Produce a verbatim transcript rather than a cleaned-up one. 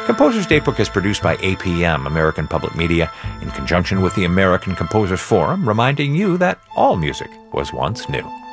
Composer's Datebook is produced by A P M, American Public Media, in conjunction with the American Composers Forum, reminding you that all music was once new.